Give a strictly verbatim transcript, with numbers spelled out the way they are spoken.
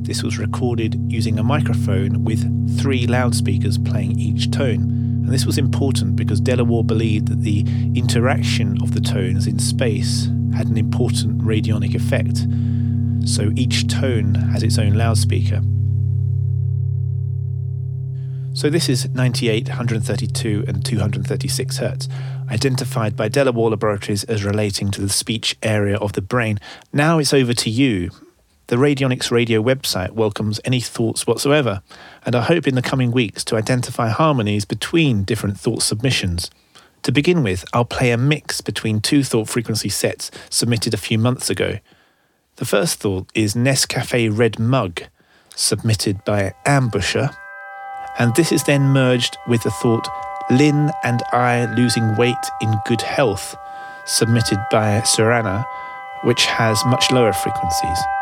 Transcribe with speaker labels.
Speaker 1: This was recorded using a microphone with three loudspeakers playing each tone. And this was important because Delaware believed that the interaction of the tones in space had an important radionic effect. So each tone has its own loudspeaker. So this is ninety-eight, one thirty-two and two thirty-six hertz, identified by Delaware Laboratories as relating to the speech area of the brain. Now it's over to you. The Radionics Radio website welcomes any thoughts whatsoever, and I hope in the coming weeks to identify harmonies between different thought submissions. To begin with, I'll play a mix between two thought frequency sets submitted a few months ago. The first thought is Nescafe Red Mug, submitted by Ambusher, and this is then merged with the thought Lynn and I Losing Weight in Good Health, submitted by Surana, which has much lower frequencies.